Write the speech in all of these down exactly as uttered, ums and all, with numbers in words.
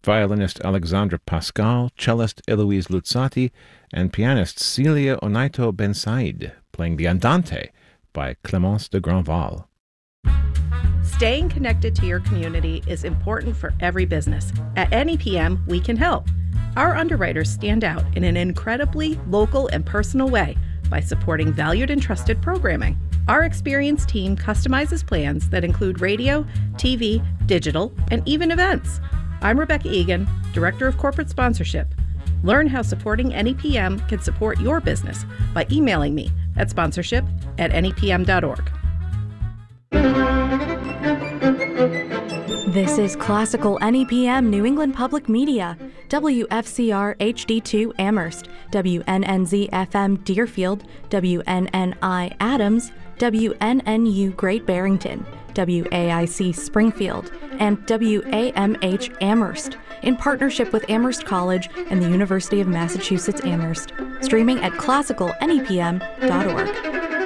violinist Alexandra Pascal, cellist Eloise Luzzati, and pianist Celia Onaito Bensaid, playing the Andante by Clémence de Grandval. Staying connected to your community is important for every business. At N E P M, we can help. Our underwriters stand out in an incredibly local and personal way by supporting valued and trusted programming. Our experienced team customizes plans that include radio, T V, digital, and even events. I'm Rebecca Egan, Director of Corporate Sponsorship. Learn how supporting N E P M can support your business by emailing me at sponsorship at N E P M dot org. This is Classical N E P M New England Public Media, W F C R H D two Amherst, W N N Z F M Deerfield, W N N I Adams, W N N U Great Barrington, W A I C Springfield, and W A M H Amherst, in partnership with Amherst College and the University of Massachusetts Amherst, streaming at classical N E P M dot org.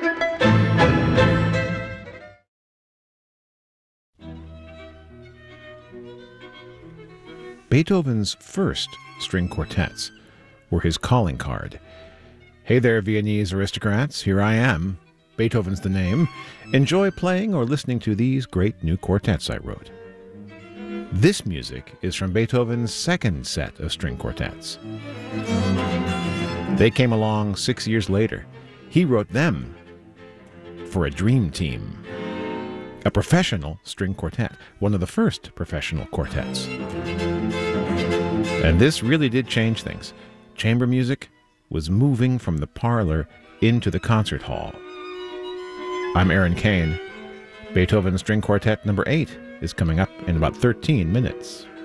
Beethoven's first string quartets were his calling card. Hey there, Viennese aristocrats, here I am. Beethoven's the name. Enjoy playing or listening to these great new quartets I wrote. This music is from Beethoven's second set of string quartets. They came along six years later. He wrote them for a dream team, a professional string quartet, one of the first professional quartets. And this really did change things. Chamber music was moving from the parlor into the concert hall. I'm Aaron Kane. Beethoven String Quartet number eight is coming up in about thirteen minutes.